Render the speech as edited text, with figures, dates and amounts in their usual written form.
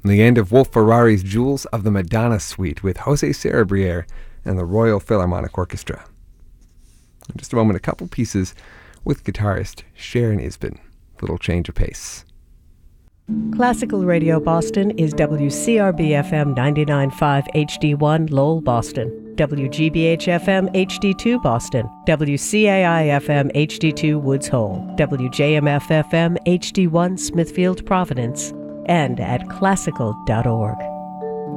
The end of Wolf Ferrari's Jewels of the Madonna Suite with Jose Cerebriere and the Royal Philharmonic Orchestra. In just a moment, a couple pieces with guitarist Sharon Isbin. Little change of pace. Classical Radio Boston is WCRB-FM 99.5 HD1 Lowell, Boston, WGBH-FM HD2 Boston, WCAI-FM HD2 Woods Hole, WJMF-FM HD1 Smithfield, Providence, and at classical.org.